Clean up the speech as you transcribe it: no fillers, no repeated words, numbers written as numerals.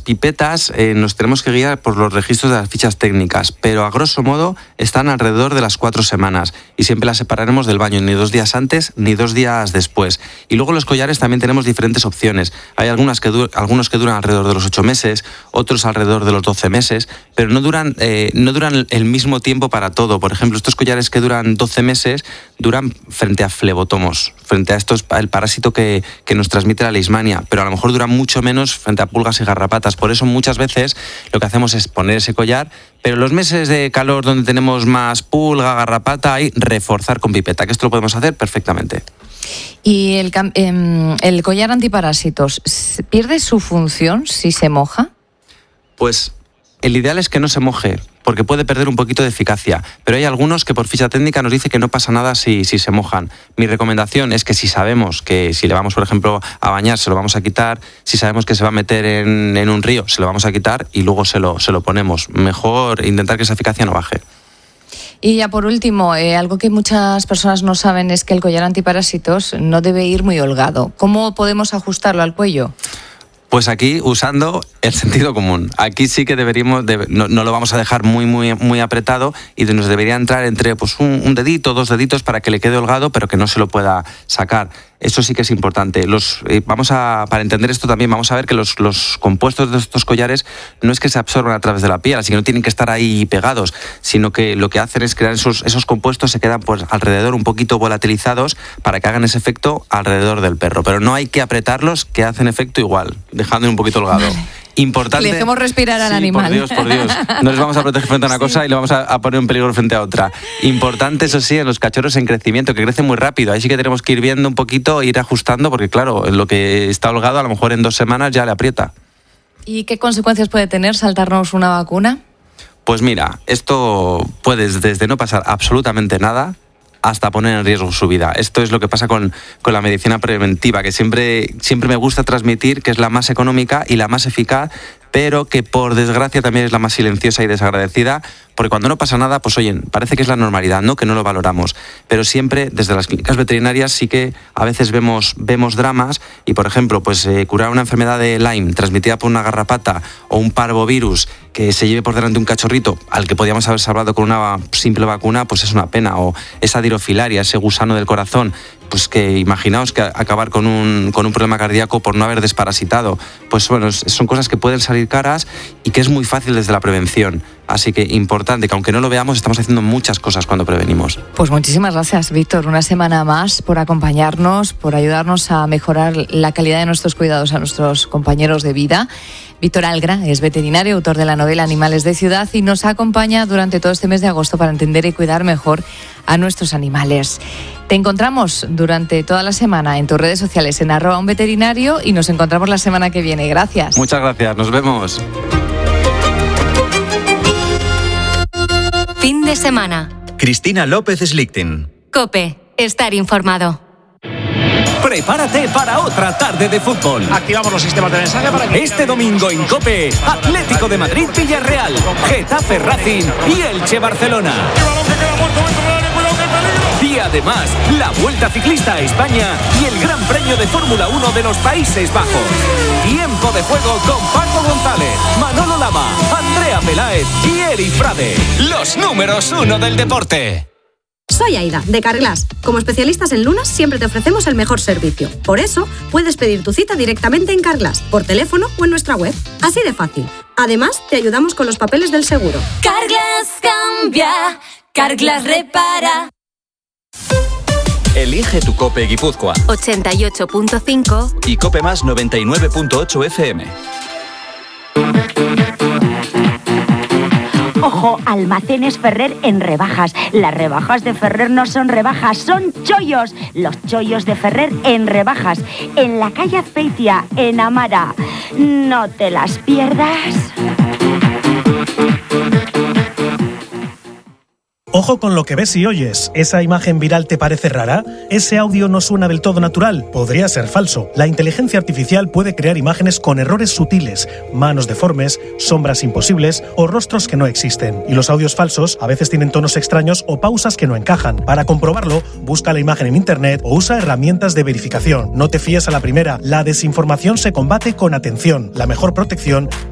pipetas nos tenemos que guiar por los registros de las fichas técnicas, pero a grosso modo están alrededor de las 4 semanas y siempre las separaremos del baño, ni 2 días antes ni 2 días después. Y luego los collares también tenemos diferentes opciones. Hay algunos que duran alrededor de los 8 meses, otros alrededor de los 12 meses, pero no duran el mismo tiempo para todo. Por ejemplo, estos collares que duran 12 meses duran frente a flebotomos, frente a el parásito que nos transmite la leishmania, pero a lo mejor duran mucho menos frente a pulgas y garrapatas. Por eso muchas veces lo que hacemos es poner ese collar, pero los meses de calor donde tenemos más pulga, garrapata, hay reforzar con pipeta, que esto lo podemos hacer perfectamente. ¿Y el collar antiparásitos pierde su función si se moja? Pues el ideal es que no se moje, porque puede perder un poquito de eficacia, pero hay algunos que por ficha técnica nos dice que no pasa nada si se mojan. Mi recomendación es que si sabemos que si le vamos, por ejemplo, a bañar, se lo vamos a quitar, si sabemos que se va a meter en un río, se lo vamos a quitar y luego se lo ponemos. Mejor intentar que esa eficacia no baje. Y ya por último, algo que muchas personas no saben es que el collar antiparásitos no debe ir muy holgado. ¿Cómo podemos ajustarlo al cuello? Pues aquí usando el sentido común. Aquí sí que no lo vamos a dejar muy apretado y nos debería entrar entre pues un dedito, 2 deditos para que le quede holgado, pero que no se lo pueda sacar. Eso sí que es importante. Para entender esto también vamos a ver que los compuestos de estos collares no es que se absorban a través de la piel, así que no tienen que estar ahí pegados, sino que lo que hacen es crear esos compuestos, se quedan pues alrededor un poquito volatilizados para que hagan ese efecto alrededor del perro. Pero no hay que apretarlos, que hacen efecto igual, dejando un poquito holgado. Vale. Importante. Le dejemos respirar al animal. Por Dios. No les vamos a proteger frente a una cosa y le vamos a poner en peligro frente a otra. Importante, eso sí, en los cachorros en crecimiento, que crecen muy rápido. Ahí sí que tenemos que ir viendo un poquito, ir ajustando, porque claro, lo que está holgado a lo mejor en 2 semanas ya le aprieta. ¿Y qué consecuencias puede tener saltarnos una vacuna? Pues mira, esto puede desde no pasar absolutamente nada hasta poner en riesgo su vida. Esto es lo que pasa con la medicina preventiva, que siempre me gusta transmitir que es la más económica y la más eficaz, pero que por desgracia también es la más silenciosa y desagradecida, porque cuando no pasa nada, pues oye, parece que es la normalidad, ¿no? Que no lo valoramos. Pero siempre, desde las clínicas veterinarias, sí que a veces vemos dramas y, por ejemplo, pues curar una enfermedad de Lyme transmitida por una garrapata o un parvovirus que se lleve por delante un cachorrito al que podíamos haber salvado con una simple vacuna, pues es una pena. O esa dirofilaria, ese gusano del corazón, pues que imaginaos que acabar con un problema cardíaco por no haber desparasitado. Pues bueno, son cosas que pueden salir caras y que es muy fácil desde la prevención. Así que importante, que aunque no lo veamos, estamos haciendo muchas cosas cuando prevenimos. Pues muchísimas gracias, Víctor. Una semana más por acompañarnos, por ayudarnos a mejorar la calidad de nuestros cuidados a nuestros compañeros de vida. Víctor Algra es veterinario, autor de la novela Animales de Ciudad y nos acompaña durante todo este mes de agosto para entender y cuidar mejor a nuestros animales. Te encontramos durante toda la semana en tus redes sociales en @unveterinario y nos encontramos la semana que viene. Gracias. Muchas gracias, nos vemos. Fin de semana. Cristina López Slichting. COPE. Estar informado. Prepárate para otra tarde de fútbol. Activamos los sistemas de mensaje para que... Este domingo en COPE, Atlético de Madrid, Villarreal, Getafe, Racing y Elche, Barcelona. Y además, la Vuelta Ciclista a España y el Gran Premio de Fórmula 1 de los Países Bajos. Tiempo de juego con Paco González, Manolo Lama, Andrea Peláez y Eri Frade. Los números 1 del deporte. Soy Aida, de Carglass. Como especialistas en lunas, siempre te ofrecemos el mejor servicio. Por eso, puedes pedir tu cita directamente en Carglass, por teléfono o en nuestra web. Así de fácil. Además, te ayudamos con los papeles del seguro. Carglass cambia, Carglass repara. Elige tu COPE Guipúzcoa 88.5 y COPE Más 99.8 FM. Ojo, Almacenes Ferrer en rebajas. Las rebajas de Ferrer no son rebajas, son chollos. Los chollos de Ferrer en rebajas. En la calle Azpeitia, en Amara. No te las pierdas. Ojo con lo que ves y oyes. ¿Esa imagen viral te parece rara? ¿Ese audio no suena del todo natural? Podría ser falso. La inteligencia artificial puede crear imágenes con errores sutiles, manos deformes, sombras imposibles o rostros que no existen. Y los audios falsos a veces tienen tonos extraños o pausas que no encajan. Para comprobarlo, busca la imagen en internet o usa herramientas de verificación. No te fíes a la primera. La desinformación se combate con atención. La mejor protección